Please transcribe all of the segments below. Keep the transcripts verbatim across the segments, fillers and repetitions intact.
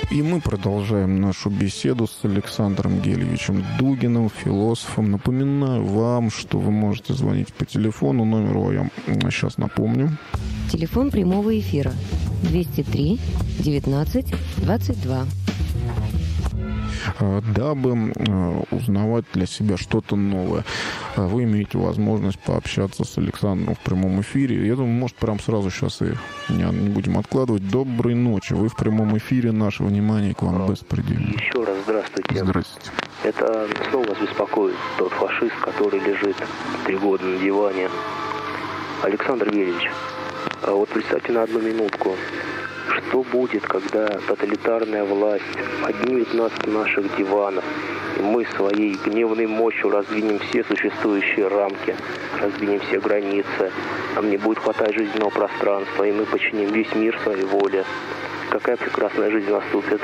И мы продолжаем нашу беседу с Александром Гельевичем Дугиным, философом. Напоминаю вам, что вы можете звонить по телефону. Номер я сейчас напомню. Телефон прямого эфира двести три девятнадцать двадцать два. Дабы узнавать для себя что-то новое, вы имеете возможность пообщаться с Александром в прямом эфире. Я думаю, может, прямо сразу сейчас и не, не будем откладывать. Доброй ночи. Вы в прямом эфире. Наше внимание к вам беспредельно. Еще раз здравствуйте. Здравствуйте. Это снова вас беспокоит тот фашист, который лежит три года на диване. Александр Гельевич, а вот представьте на одну минутку, что будет, когда тоталитарная власть поднимет нас с наших диванов, и мы своей гневной мощью раздвинем все существующие рамки, раздвинем все границы, нам не будет хватать жизненного пространства, и мы подчиним весь мир своей воле. Какая прекрасная жизнь наступит.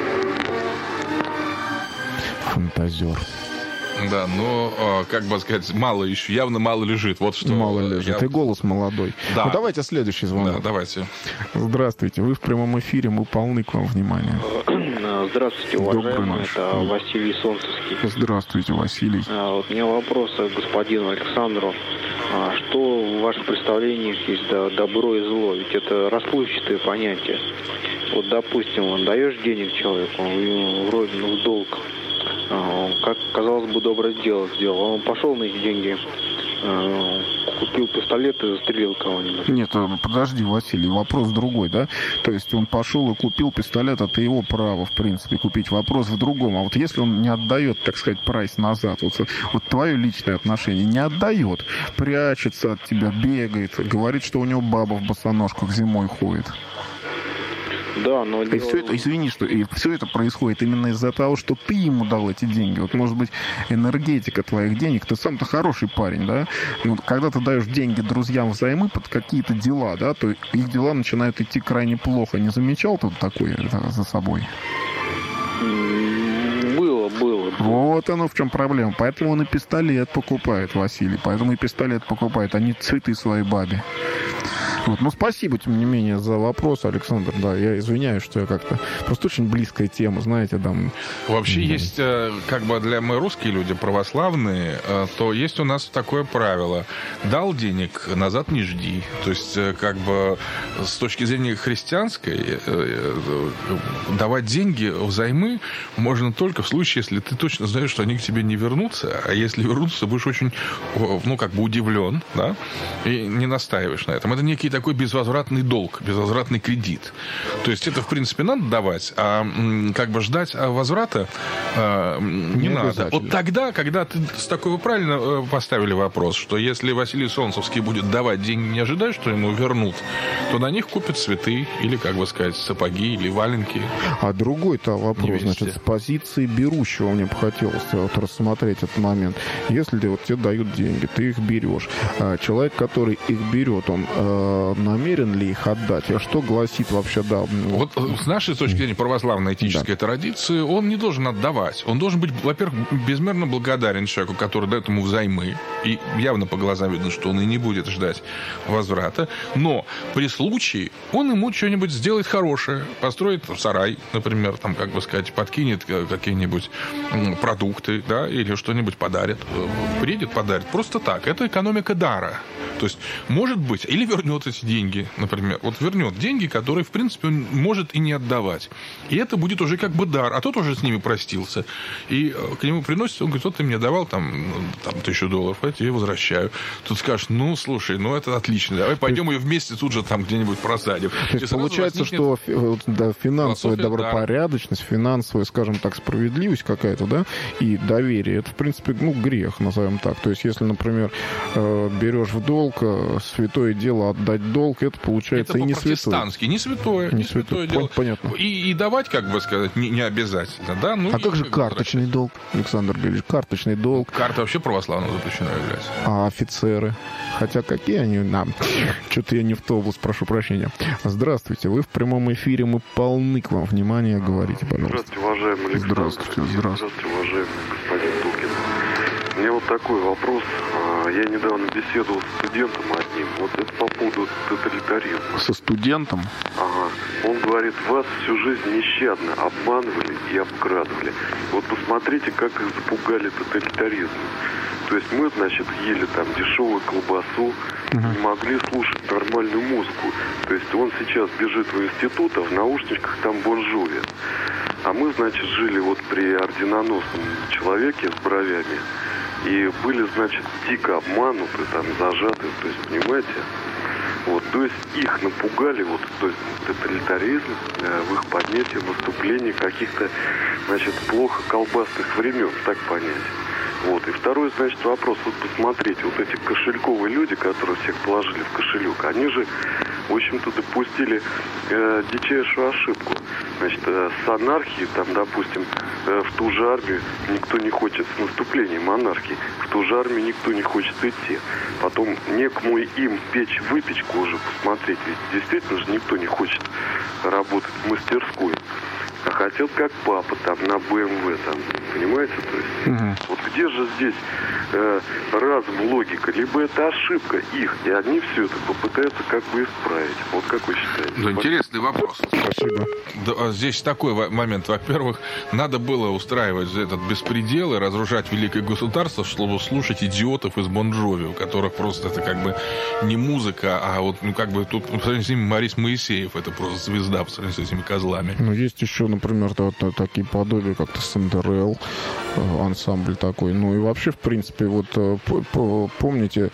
Фантазер. Да, но, как бы сказать, мало еще, явно мало лежит. Вот что. Мало лежит. Я... И голос молодой. Да. Ну, давайте следующий звонок. Да, давайте. Здравствуйте. Вы в прямом эфире. Мы полны к вам внимания. Здравствуйте, уважаемый. Это Василий Солнцевский. Здравствуйте, Василий. Вот у меня вопрос к господину Александру. Что в ваших представлениях есть добро и зло? Ведь это расплывчатые понятия. Вот, допустим, он даешь денег человеку, он вроде ну, в долг. Как, казалось бы, доброе дело сделал. Он пошел на эти деньги, купил пистолет и застрелил кого-нибудь. Нет, подожди, Василий, вопрос другой, да? То есть он пошел и купил пистолет, это его право, в принципе, купить. Вопрос в другом. А вот если он не отдает, так сказать, прайс назад, вот, вот твое личное отношение не отдает, прячется от тебя, бегает, говорит, что у него баба в босоножках зимой ходит. Да, но... И все это, извини, что и все это происходит именно из-за того, что ты ему дал эти деньги. Вот, может быть, энергетика твоих денег, ты сам-то хороший парень, да? Но когда ты даешь деньги друзьям взаймы под какие-то дела, да, то их дела начинают идти крайне плохо. Не замечал ты такое за собой? Было, было. Вот оно в чем проблема. Поэтому он и пистолет покупает, Василий. Поэтому и пистолет покупает, а не цветы своей бабе. Вот. Ну, спасибо, тем не менее, за вопрос, Александр. Да, я извиняюсь, что я как-то... Просто очень близкая тема, знаете, там... Вообще да. Есть, как бы, для мы русские люди, православные, то есть у нас такое правило. Дал денег, назад не жди. То есть, как бы, с точки зрения христианской, давать деньги взаймы можно только в случае, если ты точно знаешь, что они к тебе не вернутся. А если вернутся, будешь очень, ну, как бы удивлен, да, и не настаиваешь на этом. Это некий такой безвозвратный долг, безвозвратный кредит. То есть это, в принципе, надо давать, а как бы ждать возврата а, не, не надо. Вот тогда, когда ты с такой, вы правильно поставили вопрос, что если Василий Солнцевский будет давать деньги, не ожидая, что ему вернут, то на них купят цветы или, как бы сказать, сапоги или валенки. А другой-то вопрос, значит, с позиции берущего мне бы хотелось вот рассмотреть этот момент. Если вот тебе дают деньги, ты их берешь. А человек, который их берет, он намерен ли их отдать? А что гласит вообще, да? Вот с нашей точки зрения православной этической да. традиции, он не должен отдавать. Он должен быть, во-первых, безмерно благодарен человеку, который дает ему взаймы. И явно по глазам видно, что он и не будет ждать возврата. Но при случае он ему что-нибудь сделает хорошее. Построит сарай, например, там, как бы сказать, подкинет какие-нибудь продукты, да, или что-нибудь подарит. Приедет, подарит. Просто так. Это экономика дара. То есть, может быть, или вернет эти деньги, например. Вот вернет деньги, которые, в принципе, он может и не отдавать. И это будет уже как бы дар. А тот уже с ними простился. И к нему приносится, он говорит, вот ты мне давал там, там тысячу долларов, я тебе возвращаю. Тут скажешь, ну, слушай, ну, это отлично. Давай пойдем ее вместе тут же там где-нибудь просадим. То есть, получается, что да, финансовая добропорядочность, да. финансовая, скажем так, справедливость какая-то, да, и доверие, это, в принципе, ну, грех, назовем так. То есть, если, например, берешь в долг, святое дело отдать долг, это получается это и не святое. По-протестантски, не святое. Не, не святое, святое дело. Понятно. И, и давать, как бы сказать, не, не обязательно. Да? Ну, а и, как же карточный долг, Александр Григорьевич? Карточный долг. Карта вообще православно запрещена является. А офицеры? Хотя какие они нам? Что-то я не в ту область, прошу прощения. Здравствуйте, вы в прямом эфире, мы полны к вам внимания, говорите, пожалуйста. Здравствуйте, уважаемый Александр. Здравствуйте, здравствуйте. Здравствуйте, уважаемый господин Дугин. У меня вот такой вопрос. Я недавно беседовал с студентом одним. Вот это по поводу тоталитаризма. Со студентом? Ага. Он говорит, вас всю жизнь нещадно обманывали и обкрадывали. Вот посмотрите, как их запугали тоталитаризмом. То есть мы, значит, ели там дешевую колбасу, uh-huh. не могли слушать нормальную музыку. То есть он сейчас бежит в институт, а в наушничках там Бон Джови. А мы, значит, жили вот при орденоносном человеке с бровями. И были, значит, дико обмануты, там, зажаты. То есть, понимаете? Вот, то есть их напугали, вот, то есть тоталитаризм э, в их поднятии, наступлении каких-то, значит, плохо колбасных времен, так понять. Вот. И второй, значит, вопрос. Вот посмотрите, вот эти кошельковые люди, которые всех положили в кошелек, они же, в общем-то, допустили э, дичайшую ошибку. Значит, э, с анархией, там, допустим, э, в ту же армию никто не хочет, с наступлением анархии, в ту же армию никто не хочет идти. Потом некому им печь выпечку уже посмотреть, ведь действительно же никто не хочет работать в мастерской. А хотел как папа, там, на бэ эм вэ, там, понимаете, то есть, uh-huh. вот где же здесь э, разум, логика, либо это ошибка их, и они все это попытаются как бы исправить. Вот как вы считаете? Да, интересный вопрос. Спасибо. Да, здесь такой момент. Во-первых, надо было устраивать этот беспредел и разрушать великое государство, чтобы слушать идиотов из Бон Джови, у которых просто это как бы не музыка, а вот, ну, как бы тут, по сравнению с ними, Морис Моисеев, это просто звезда по сравнению с этими козлами. Ну, есть еще, например, вот, такие подобия, как-то Сандерелл, ансамбль такой. Ну, и вообще, в принципе, вот помните,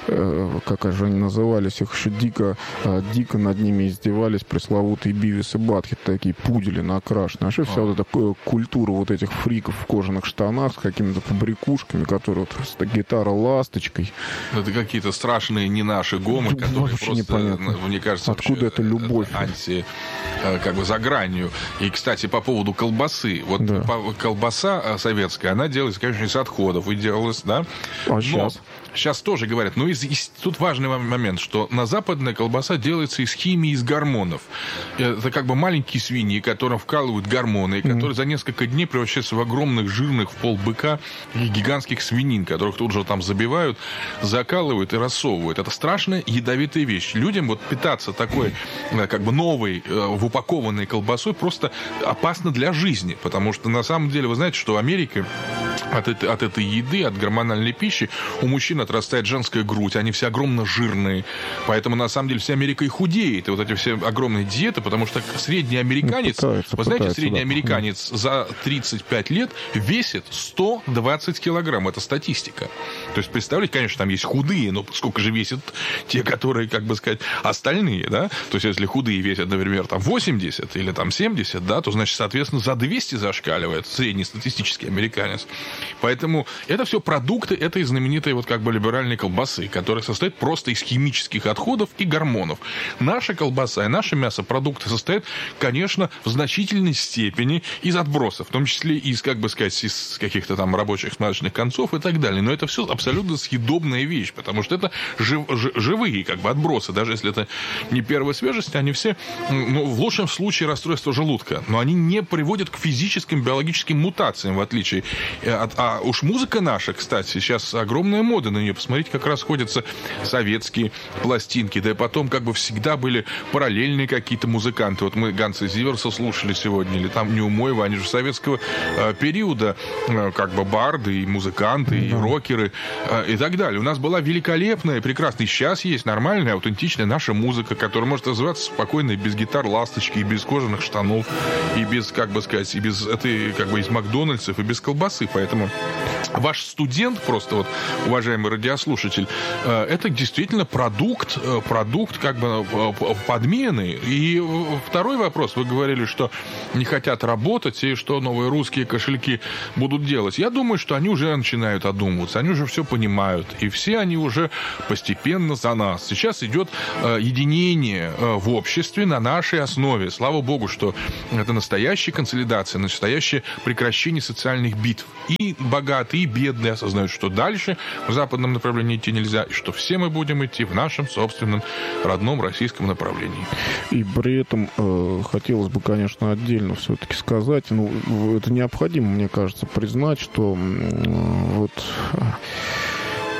как же они назывались, их еще дико, дико над ними издевались, пресловутые Бивис и Батхед, такие пудели накрашенные. Вообще вся вот эта культура вот этих фриков в кожаных штанах с какими-то побрякушками, которые вот с гитара ласточкой. Это какие-то страшные не наши гомы, ну, которые просто, непонятно. Мне кажется, откуда эта любовь? Анти, как бы за гранью. И, кстати, по поводу колбасы. Вот да. колбаса советская, она делается, конечно, из отходов и делалась, да? А сейчас? Сейчас тоже говорят, но из, из, тут важный момент, что на западная колбаса делается из химии, из гормонов. Это как бы маленькие свиньи, которым вкалывают гормоны, и которые mm. за несколько дней превращаются в огромных, жирных, в полбыка и гигантских свинин, которых тут же там забивают, закалывают и рассовывают. Это страшная ядовитая вещь. Людям вот питаться такой, как бы новой, в упакованной колбасой просто опасно для жизни, потому что на самом деле вы знаете, что в Америке от этой, от этой еды, от гормональной пищи у мужчин отрастает женская грудь, они все огромно жирные, поэтому на самом деле вся Америка и худеет, и вот эти все огромные диеты, потому что средний американец, ну, пытается, вы знаете, средний да. американец за тридцать пять лет весит сто двадцать килограмм, это статистика. То есть, представляете, конечно, там есть худые, но сколько же весят те, которые, как бы сказать, остальные, да? То есть, если худые весят, например, там восемьдесят или там семьдесят, да, то, значит, соответственно, за двести зашкаливает среднестатистический американец. Поэтому это все продукты этой знаменитой вот как бы либеральной колбасы, которая состоит просто из химических отходов и гормонов. Наша колбаса и наши мясопродукты состоят, конечно, в значительной степени из отбросов, в том числе из, как бы сказать, из каких-то там рабочих смазочных концов и так далее. Но это все абсолютно съедобная вещь, потому что это жив, ж, живые как бы отбросы. Даже если это не первой свежести, они все, ну, в лучшем случае расстройство желудка, но они не приводят к физическим биологическим мутациям, в отличие от... А уж музыка наша, кстати, сейчас огромная мода на нее. Посмотрите, как расходятся советские пластинки. Да и потом как бы всегда были параллельные какие-то музыканты. Вот мы Ганса Зиверса слушали сегодня, или там Неумоева, они же советского э, периода, э, как бы барды, и музыканты, mm-hmm. и рокеры, э, и так далее. У нас была великолепная, прекрасная, сейчас есть нормальная, аутентичная наша музыка, которая может развиваться спокойно и без гитар, ласточки, и без кожаных штанов, и без, как бы сказать, и без этой, как бы, из Макдональдсов, и без колбасы. Поэтому ваш студент, просто вот, уважаемый радиослушатель, это действительно продукт, продукт как бы подмены. И второй вопрос. Вы говорили, что не хотят работать, и что новые русские кошельки будут делать. Я думаю, что они уже начинают одумываться, они уже все понимают, и все они уже постепенно за нас. Сейчас идет единение в обществе на нашей основе. Слава богу, что это настоящая консолидация, настоящее прекращение социальных битв. И богатые, и бедные осознают, что дальше в западном направлении идти нельзя, и что все мы будем идти в нашем собственном родном российском направлении. И при этом э, хотелось бы, конечно, отдельно все-таки сказать, ну, это необходимо, мне кажется, признать, что э, вот...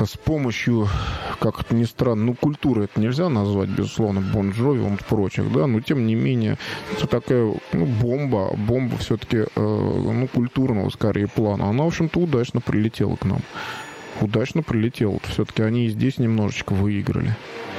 с помощью, как это ни странно, ну, культуры это нельзя назвать, безусловно, Бон Джови и прочих, да, но тем не менее, это такая, ну, бомба, бомба все-таки, э, ну, культурного, скорее, плана. Она, в общем-то, удачно прилетела к нам. Удачно прилетела. Все-таки они и здесь немножечко выиграли.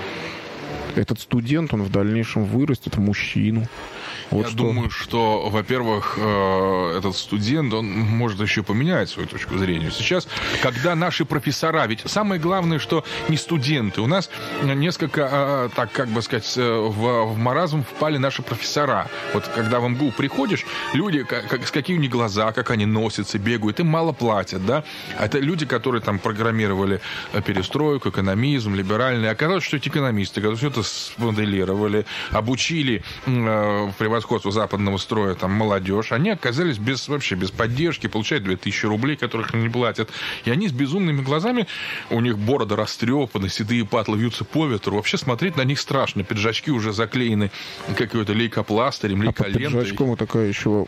Этот студент, он в дальнейшем вырастет в мужчину. Вот Я что... думаю, что, во-первых, этот студент, он может еще поменять свою точку зрения. Сейчас, когда наши профессора, ведь самое главное, что не студенты, у нас несколько, так как бы сказать, в, в маразм впали наши профессора. Вот когда в МГУ приходишь, люди, как, с какие у них глаза, как они носятся, бегают, им мало платят, да? Это люди, которые там программировали перестройку, экономизм, либеральный. Оказалось, что эти экономисты, которые все это смоделировали, обучили э, превосходство западного строя, там, молодежь, они оказались без, вообще без поддержки, получают две тысячи рублей, которых они не платят. И они с безумными глазами, у них бороды растрепаны, седые патлы вьются по ветру. Вообще смотреть на них страшно. Пиджачки уже заклеены какой-то лейкопластырем, лейколентой. А под пиджачком вот такая еще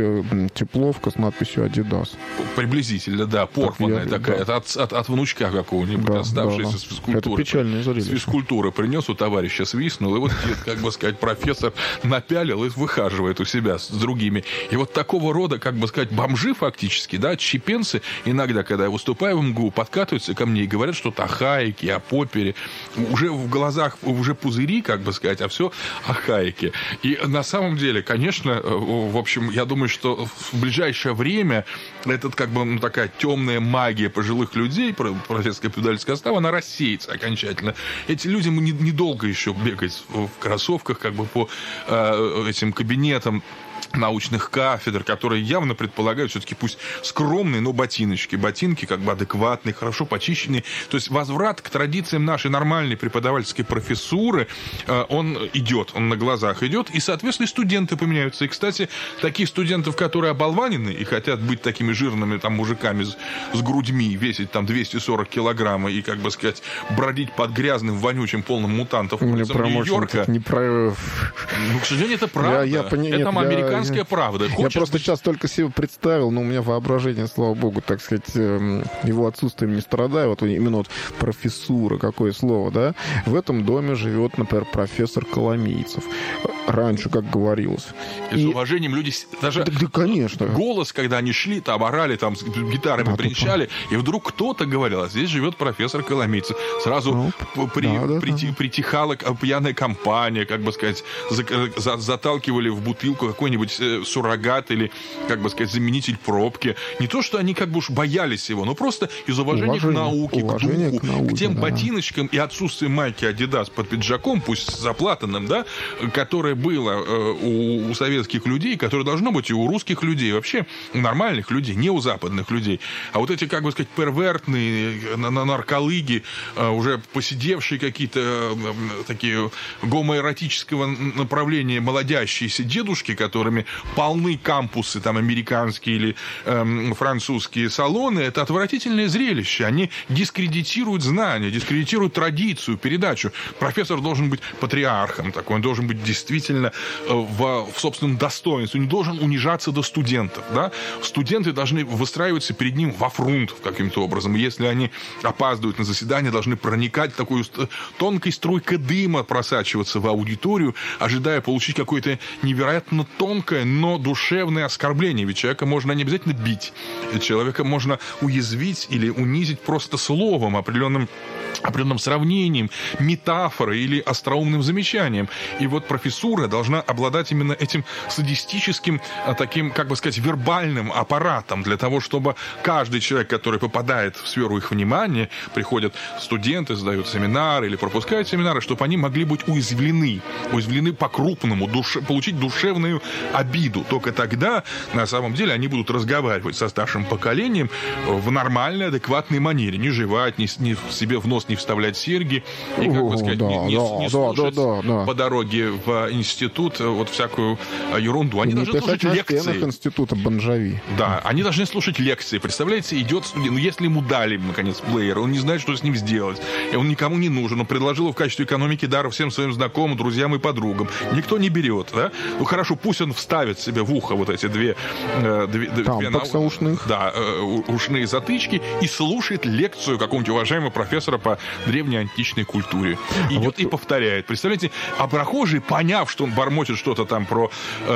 тепловка с надписью «Адидас». Приблизительно, да, порванная так такая, да. от, от, от внучка какого-нибудь, да, оставшейся да, да. с физкультуры. Это печальное зрелище. С физкультуры принес у товарища, свистнул, и вот, как бы сказать, профессор напялил и выхаживает у себя с другими. И вот такого рода, как бы сказать, бомжи фактически, да, отщепенцы, иногда, когда я выступаю в МГУ, подкатываются ко мне и говорят что-то о Хайеке, о Поппере. Уже в глазах уже пузыри, как бы сказать, а все о Хайеке. И на самом деле, конечно, в общем, я думаю, что в ближайшее время этот, как бы, ну, такая темная магия пожилых людей, профессорско-преподавательского состава, она рассеется окончательно. Эти люди недолго еще бегать в кроссовках, как бы, по э, этим кабинетам научных кафедр, которые явно предполагают все-таки пусть скромные, но ботиночки. Ботинки как бы адекватные, хорошо почищенные. То есть возврат к традициям нашей нормальной преподавательской профессуры, он идет, он на глазах идет, и, соответственно, и студенты поменяются. И, кстати, таких студентов, которые оболванены и хотят быть такими жирными там мужиками с, с грудьми, весить там двести сорок килограмм и, как бы сказать, бродить под грязным, вонючим, полным мутантов улицам Нью-Йорка. Не про... Ну, к сожалению, это правда. Я, я пони... Это Нет, американская я... правда. Хочешь... Я просто сейчас только себе представил, но у меня воображение, слава богу, так сказать, его отсутствием не страдаю. Вот именно вот профессура, какое слово, да? В этом доме живет, например, профессор Коломейцев. Раньше, как говорилось. И, и... с уважением люди... Даже да, да, конечно. Голос, когда они шли, там орали, там с гитарами а, бренчали, и вдруг кто-то говорил, а здесь живет профессор Коломейцев. Сразу ну, при... да, да, прити... да. притихала пьяная компания, как бы сказать, за... заталкивали в бутылку какой-нибудь суррогат или, как бы сказать, заменитель пробки. Не то, что они как бы уж боялись его, но просто из уважения уважение, к науке, уважение к духу, к, науке, к тем да. ботиночкам и отсутствию майки Adidas под пиджаком, пусть заплатанным, да, которое было э, у, у советских людей, которое должно быть и у русских людей, вообще у нормальных людей, не у западных людей. А вот эти, как бы сказать, первертные, на, на нарколыги, э, уже посидевшие какие-то э, такие гомоэротического направления молодящиеся дедушки, которыми полны кампусы, там, американские или э, французские салоны, это отвратительное зрелище. Они дискредитируют знания, дискредитируют традицию, передачу. Профессор должен быть патриархом такой, он должен быть действительно в, в собственном достоинстве, не должен унижаться до студентов. Да? Студенты должны выстраиваться перед ним во фрунт каким-то образом. Если они опаздывают на заседание, должны проникать такой тонкой струйкой дыма, просачиваться в аудиторию, ожидая получить какое-то невероятно тонкое, но душевное оскорбление. Ведь человека можно не обязательно бить. Человека можно уязвить или унизить просто словом, определенным, определенным сравнением, метафорой или остроумным замечанием. И вот профессура должна обладать именно этим садистическим, таким, как бы сказать, вербальным аппаратом для того, чтобы каждый человек, который попадает в сферу их внимания, приходят студенты, сдают семинары или пропускают семинары, чтобы они могли быть уязвлены, уязвлены по-крупному, душе, получить душевную обиду. Только тогда, на самом деле, они будут разговаривать со старшим поколением в нормальной, адекватной манере. Не жевать, не, не себе в нос не вставлять серьги, и, как бы сказать, да, не, не, да, не слушать да, да, да. по дороге в институт вот всякую ерунду. Они не должны слушать лекции. Института Бонжави. Да, они должны слушать лекции. Представляете, идет студент, ну если ему дали, наконец, плеер, он не знает, что с ним сделать, и он никому не нужен, он предложил его в качестве экономики дара всем своим знакомым, друзьям и подругам. Никто не берет, да? Ну хорошо, пусть он ставит себе в ухо вот эти две, э, две, Там, две на... ушных. Да, э, ушные затычки и слушает лекцию какого-нибудь уважаемого профессора по древней античной культуре. Идет а вот... и повторяет. Представляете, а прохожие, поняв, что он бормочет что-то там про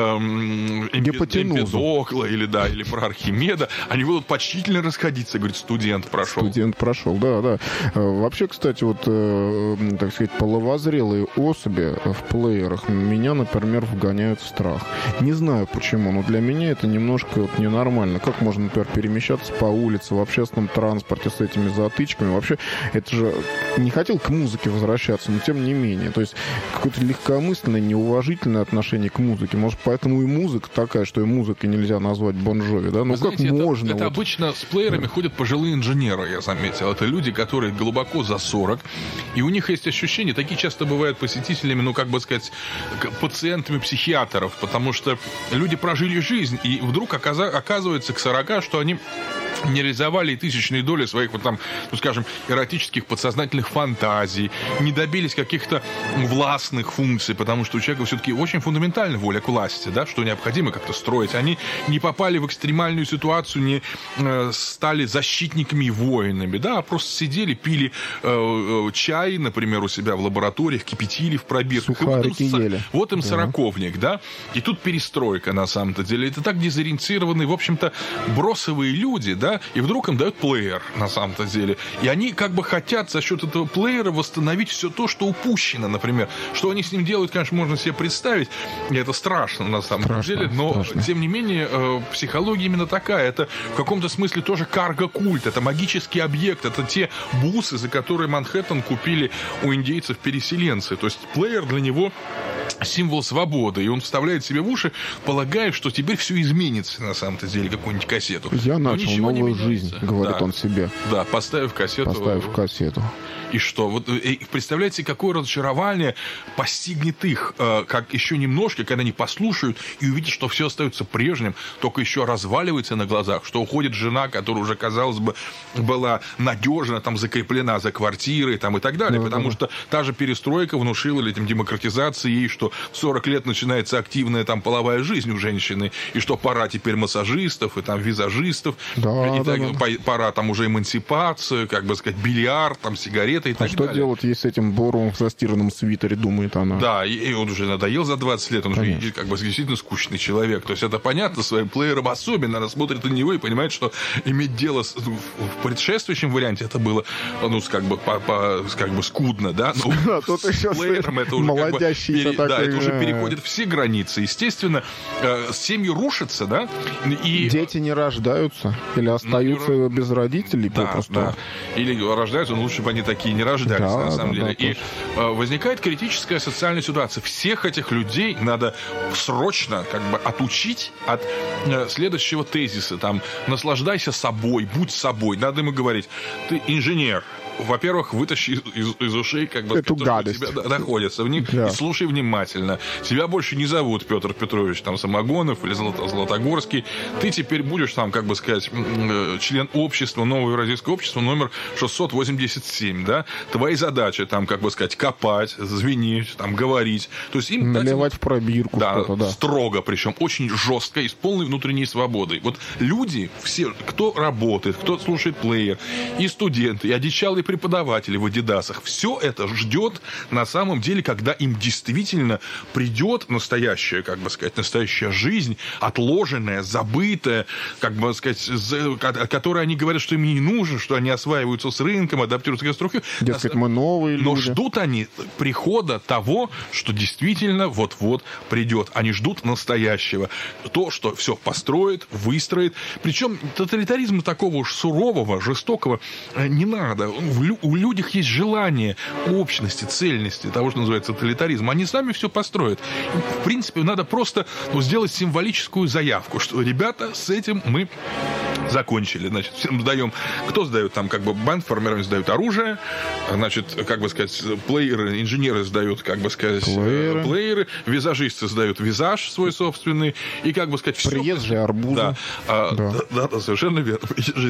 эм, Эмпедокла или, да, или про Архимеда, они будут почтительно расходиться. Говорит, студент прошел. Студент прошел, да, да. Вообще, кстати, вот, э, так сказать, половозрелые особи в плеерах меня, например, вгоняют в страх. Не знаю почему, но для меня это немножко вот ненормально. Как можно, например, перемещаться по улице, в общественном транспорте с этими затычками? Вообще, это же... Не хотел к музыке возвращаться, но тем не менее. То есть, какое-то легкомысленное, неуважительное отношение к музыке. Может, поэтому и музыка такая, что и музыкой нельзя назвать Бон Джови, да? Ну, как знаете, можно? Это, это вот... обычно с плеерами да. ходят пожилые инженеры, я заметил. Это люди, которые глубоко за сорок, и у них есть ощущение, такие часто бывают посетителями, ну, как бы сказать, пациентами психиатров, потому что люди прожили жизнь, и вдруг оказывается к сорока, что они не реализовали и тысячные доли своих, вот там, ну, скажем, эротических подсознательных фантазий, не добились каких-то властных функций, потому что у человека все-таки очень фундаментальная воля к власти, да, что необходимо как-то строить. Они не попали в экстремальную ситуацию, не э, стали защитниками и воинами, да, а просто сидели, пили э, э, чай, например, у себя в лабораториях, кипятили в пробирках. Сухарики вот им, ели. Вот им да. сороковник, да, и тут перестройка на самом-то деле. Это так дезориентированные, в общем-то, бросовые люди, да, и вдруг им дают плеер, на самом-то деле. И они как бы хотят за счет этого плеера восстановить все то, что упущено, например. Что они с ним делают, конечно, можно себе представить. И это страшно, на самом страшно, деле. Но, страшно. Тем не менее, э, психология именно такая. Это в каком-то смысле тоже карго-культ. Это магический объект. Это те бусы, за которые Манхэттен купили у индейцев-переселенцы. То есть плеер для него символ свободы. И он вставляет себе в уши, полагая, что теперь все изменится, на самом-то деле, какую-нибудь кассету. Я но начал новую жизнь, говорит да. он себе. Да, поставив кассету. Поставив кассету. И что? Вот, и представляете, какое разочарование постигнет их, э, как еще немножко, когда они послушают и увидят, что все остается прежним, только еще разваливается на глазах, что уходит жена, которая уже, казалось бы, была надежно там закреплена за квартирой там, и так далее, да, потому да. что та же перестройка внушила этим демократизации ей, что в сорок лет начинается активная там половая жизнь у женщины, и что пора теперь массажистов и там визажистов, да, и да, так, да. пора там уже эмансипацию, как бы сказать, бильярд, там сигареты и а так что далее. делать, если с этим Боровым в застиранном свитере, думает она? Да, и, и он уже надоел за двадцать лет, он Конечно. же как бы действительно скучный человек. То есть это понятно, своим плеером особенно, она смотрит на него и понимает, что иметь дело с, в предшествующем варианте это было, ну, как бы, по, по, как бы скудно, да? Но да, тут с плеером это уже, как бы, пере, такой, да, это уже да. переходит все границы. Естественно, э, семьи рушатся, да? И... Дети не рождаются или остаются ну, без родителей да, попросту. Да. Или рождаются, но лучше бы они такие не рождались, да, на самом да, деле. Да, и э, возникает критическая социальная ситуация. Всех этих людей надо срочно как бы отучить от э, следующего тезиса. Там, наслаждайся собой, будь собой. Надо ему говорить, ты инженер. Во-первых, вытащи из, из, из ушей, как бы, эту то, гадость. Что у тебя находится в них, да. и слушай внимательно. Тебя больше не зовут Петр Петрович там, Самогонов или Злато, Златогорский. Ты теперь будешь, там, как бы сказать, член общества, нового евразийского общества номер шестьсот восемьдесят семь, да? Твои задачи, там, как бы сказать, копать, звенить, там, говорить. То есть им наливать дать, в пробирку да, что-то, да. строго, причем очень жестко и с полной внутренней свободой. Вот люди, все, кто работает, кто слушает плеер, и студенты, и одичалые преподаватели в адидасах, все это ждет на самом деле, когда им действительно придет настоящая, как бы сказать, настоящая жизнь, отложенная, забытая, как бы сказать, о которой они говорят, что им не нужно, что они осваиваются с рынком, адаптируются к структуре. Дескать, мы новые люди. Но ждут они прихода того, что действительно вот-вот придет. Они ждут настоящего. То, что все построит, выстроит. Причем тоталитаризма такого уж сурового, жестокого не надо. У людях есть желание общности, цельности, того, что называется тоталитаризм. Они сами все построят. В принципе, надо просто ну, сделать символическую заявку, что, ребята, с этим мы закончили. Значит, всем сдаем... Кто сдает там, как бы, банд формирование сдают оружие, значит, как бы сказать, плееры, инженеры сдают, как бы сказать, плееры, плееры визажисты сдают визаж свой собственный, и, как бы сказать, все... Приезжие арбузы. Да, да. да, да, да, совершенно верно.